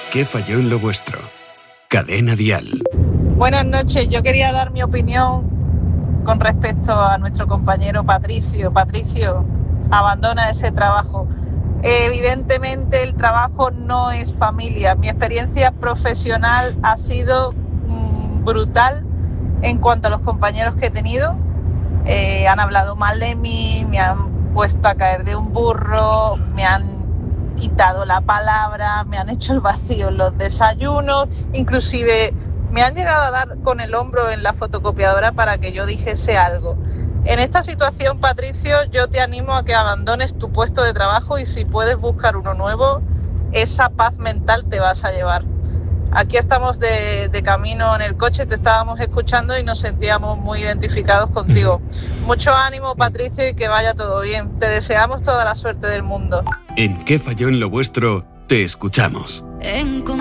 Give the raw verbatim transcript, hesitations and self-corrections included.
¿Qué falló en lo vuestro? Cadena Dial. Buenas noches, yo quería dar mi opinión con respecto a nuestro compañero Patricio. Patricio, abandona ese trabajo. Evidentemente el trabajo no es familia. Mi experiencia profesional ha sido mmm, brutal en cuanto a los compañeros que he tenido. Eh, han hablado mal de mí, me han puesto a caer de un burro, me han quitado la palabra, me han hecho el vacío en los desayunos, inclusive me han llegado a dar con el hombro en la fotocopiadora para que yo dijese algo. En esta situación, Patricio, yo te animo a que abandones tu puesto de trabajo y si puedes buscar uno nuevo, esa paz mental te vas a llevar. Aquí estamos de, de camino en el coche, te estábamos escuchando y nos sentíamos muy identificados contigo. Mucho ánimo, Patricio, y que vaya todo bien. Te deseamos toda la suerte del mundo. ¿En qué falló en lo vuestro? Te escuchamos.